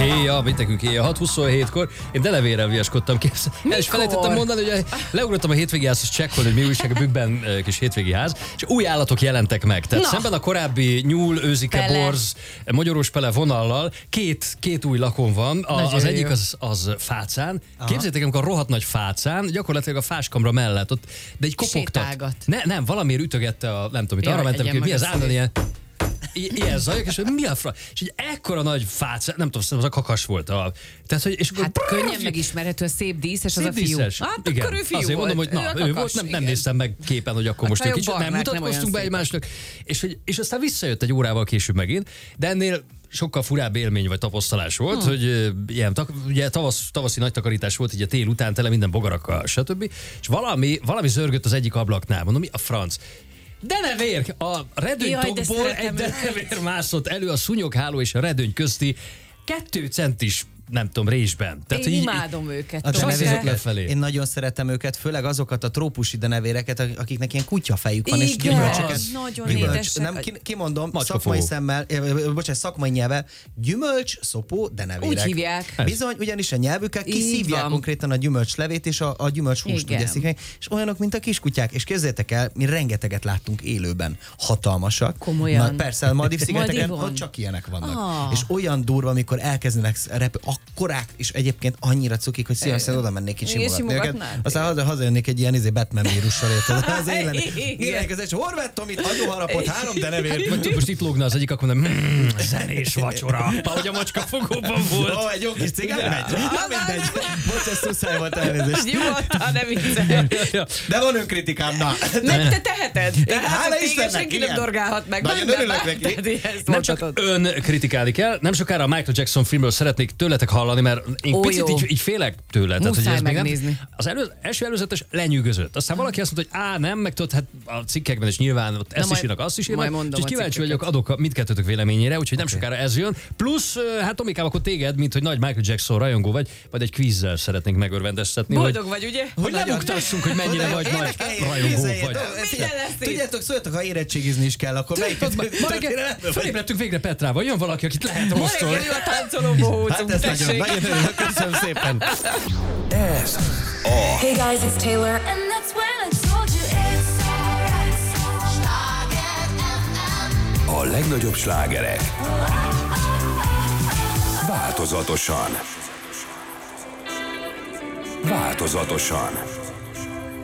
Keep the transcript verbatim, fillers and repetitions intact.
Héja, mit nekünk héja, hat huszonhétkor. Én delevérrel viaskodtam, képzel. El is felejtettem mondani, hogy leugrottam a hétvégi házhoz csekkolni, hogy mi újság a Bükkben kis hétvégi ház, és új állatok jelentek meg. Tehát Na. szemben a korábbi nyúl, őzike, pele. borz, magyarós pele vonallal két, két új lakon van. A, az egyik az, az fácán. Aha. Képzeljétek, amikor a rohadt nagy fácán, gyakorlatilag a fáskamra mellett ott, de egy kopogtat. Ne, nem, valamiért ütögette a, nem tudom, itt arra mentem ki, hogy mi az állandóan ilyen I- ilyen zajok, és mi a fra... És egy ekkora nagy fácán, nem tudom, az a kakas volt. A... Tehát, hogy, és akkor hát brrr, könnyen megismerhető, a szép díszes szép az a fiú. Díszes. Hát igen. akkor ő fiú Azért volt. mondom, hogy na, ő, ő volt, nem, nem néztem meg képen, hogy akkor a most ő kicsit nem mutatkoztunk be egymásnak. És, hogy, és aztán visszajött egy órával később megint, de ennél sokkal furább élmény vagy tapasztalás volt, hmm. hogy uh, ilyen, tak, ugye tavasz, tavaszi nagy takarítás volt, így a tél után tele minden bogarakkal, stb. És valami, valami zörgött az egyik ablaknál. Mondom, mi a franc? Denevér! A redőnytokból egy denevér mászott elő a szúnyogháló és a redőny közti kettő centis, nem tudom, résben. Tehát, én így, imádom őket. A denevérek lefelé. Én nagyon szeretem őket, főleg azokat a trópusi denevéreket, akiknek ilyen kutyafejük van, és gyümölcsöket. Nagyon gyümölcs, nem, kimondom, Macska szakmai fogó. szemmel, bocsánat, szakmai nyelve, gyümölcs, szopó, denevérek. Úgy hívják. Bizony, ugyanis a nyelvüket kiszívják konkrétan a gyümölcslevét, és a, a gyümölcshúst ugye eszik, és olyanok, mint a kiskutyák. És képzeljétek el, mi rengeteget láttunk élőben. Hatalmasak. Komolyan. Na, persze, a Maldív-szigeteken ott csak ilyenek vannak. Ah. És olyan durva, amikor elkezdenek repülni, akkorák, és egyébként annyira cukik, hogy szívesen oda mennék ki simogatni őket. Aztán haza, hazajönnék egy ilyen izé Batman vírussal, érted? Az élen. Élenkezés, Horváth Tomit, agyóharapot, három denevér. Vagy most itt lógna az egyik, akkor mondom, mmm, zenés vacsora. Ahogy a macska fogóban volt. Ó, egy jó kis cigány megy. Na mindegy. Bocs, ez szuszáj volt, elnézést. Nyugodtan, ne viccelj. De van önkritikám, na. Nem, te teheted. Hála Istennek, senki nem dorgálhat meg. Nagyon örülök neki. Nem csak ön kritikálni kell, nem sokára a Michael Jackson filmről szeretnék tőletek hallani, mert én Ó, picit így, így félek tőle. Tehát, hogy ez megnézni. Nem, az elő, első előzetes lenyűgözött. Aztán valaki azt mondta, hogy á, nem, meg tudod, hát a cikkekben is nyilván ott ezt is írnak, azt is írnak. És kíváncsi vagyok, adok mindkettőtök véleményére, úgyhogy nem sokára ez jön. Plusz, hát Tomikám, akkor téged, mint hogy nagy Michael Jackson rajongó vagy, majd egy kvízzel szeretnénk megörvendeztetni. Boldog vagy, ugye? Hogy nem mutassunk, hogy mennyire vagy nagy rajongó vagy. Tudjátok, szóljatok, ha érettségizni is kell, akkor melyiket? Felébredtünk végre Petrával, jön valaki, akit lehet rossztól. Hát ez nagyon, nagyon örülök, köszönöm szépen. Ez a Hey guys, it's Taylor, and that's when I told you it's alright. A legnagyobb slágerek változatosan. Változatosan.